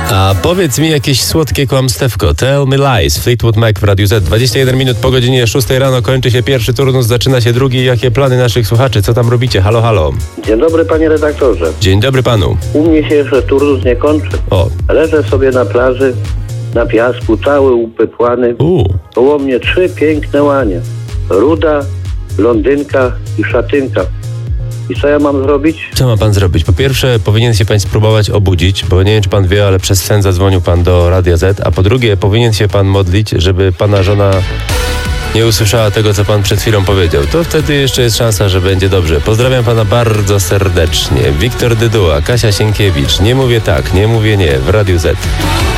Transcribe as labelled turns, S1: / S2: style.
S1: A powiedz mi jakieś słodkie kłamstewko. Tell me lies. Fleetwood Mac w Radiu Z. 21 minut po godzinie 6 rano kończy się pierwszy turnus, zaczyna się drugi. Jakie plany naszych słuchaczy? Co tam robicie? Halo, halo.
S2: Dzień dobry, panie redaktorze.
S1: Dzień dobry panu.
S2: U mnie się jeszcze turnus nie kończy.
S1: O.
S2: Leżę sobie na plaży, na piasku, cały upepłany. Koło mnie 3 piękne łanie. Ruda, blondynka i szatynka. I co ja mam zrobić?
S1: Co ma pan zrobić? Po pierwsze, powinien się pan spróbować obudzić, bo nie wiem, czy pan wie, ale przez sen zadzwonił pan do Radia Z, a po drugie, powinien się pan modlić, żeby pana żona nie usłyszała tego, co pan przed chwilą powiedział. To wtedy jeszcze jest szansa, że będzie dobrze. Pozdrawiam pana bardzo serdecznie. Wiktor Dyduła, Kasia Sienkiewicz. Nie mówię tak, nie mówię nie w Radiu Z.